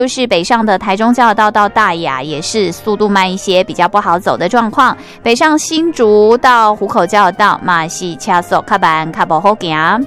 就是北上的台中交流道到大雅也是速度慢一些，比较不好走的状况。北上新竹到湖口交流道嘛是车速较慢较不好行。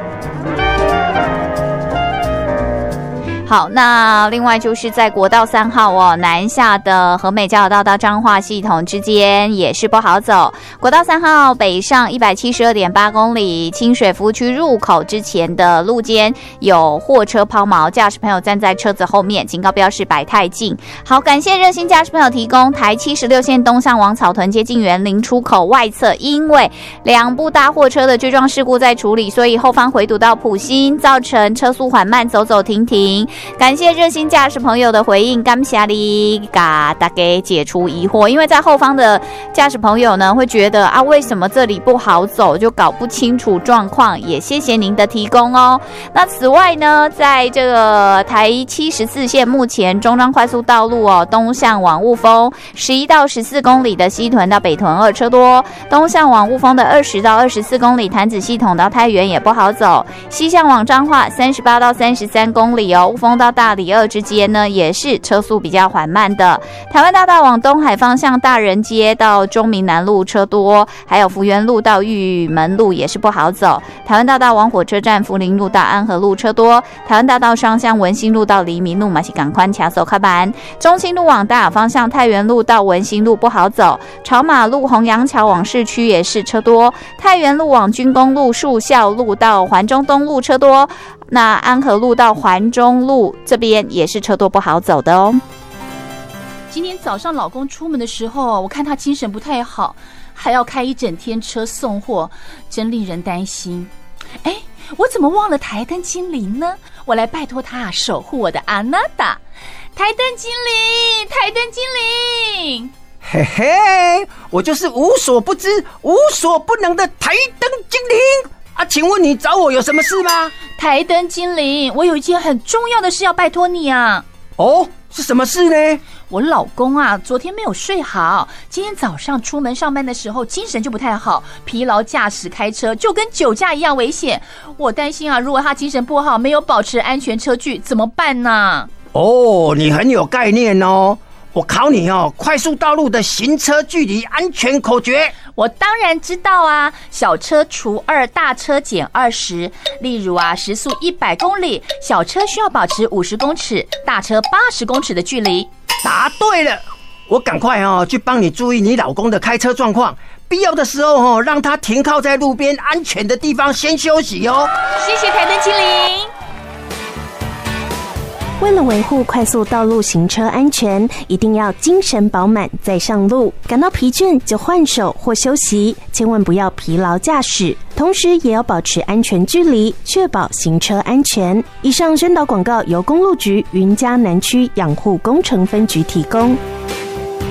好，那另外就是在国道3号南下的和美交流道到彰化系统之间也是不好走。国道3号北上 172.8 公里，清水服务区入口之前的路肩有货车抛锚，驾驶朋友站在车子后面，警告标示摆太近。好，感谢热心驾驶朋友提供台76线东向往草屯接近园林出口外侧，因为2部大货车的追撞事故在处理，所以后方回堵到埔心，造成车速缓慢，走走停停。感谢热心驾驶朋友的回应，感谢你给大家解除疑惑。因为在后方的驾驶朋友呢，会觉得啊，为什么这里不好走，就搞不清楚状况。也谢谢您的提供哦。那此外呢，在这个台74线目前中彰快速道路东向往雾峰11到14公里的西屯到北屯2车多，东向往雾峰的20到24公里潭子系统到太原也不好走，西向往彰化38到33公里雾峰到大里2之间呢，也是车速比较缓慢的。台湾大道往东海方向大人街到中民南路车多，还有福源路到玉门路也是不好走。台湾大道往火车站福林路到安和路车多，台湾大道上向文心路到黎明路嘛是赶快卡手开板。中清路往大雅方向太原路到文心路不好走，朝马路洪阳桥往市区也是车多，太原路往军工路树校路到环中东路车多，那安和路到环中路这边也是车多不好走的哦。 今天早上老公出门的时候，我看他精神不太好，还要开一整天车送货，真令人担心。哎，我怎么忘了台灯精灵呢？我来拜托他守护我的阿娜达。台灯精灵，台灯精灵。 嘿嘿，我就是无所不知、无所不能的台灯精灵啊！请问你找我有什么事吗？ 台灯精灵，我有一件很重要的事要拜托你啊。 哦，是什么事呢？ 我老公啊，昨天没有睡好，今天早上出门上班的时候精神就不太好，疲劳驾驶开车就跟酒驾一样危险。我担心啊，如果他精神不好，没有保持安全车距，怎么办呢？ 哦，你很有概念哦。我考你哦，快速道路的行车距离安全口诀。 我当然知道啊，小车除2，大车减20。例如啊，时速100公里，小车需要保持50公尺，大车80公尺的距离。 答对了，我赶快去帮你注意你老公的开车状况，必要的时候让他停靠在路边安全的地方先休息哦。 谢谢台灯精灵。 为了维护快速道路行车安全，一定要精神饱满再上路，感到疲倦就换手或休息，千万不要疲劳驾驶，同时也要保持安全距离，确保行车安全。以上宣导广告由公路局云嘉南区养护工程分局提供。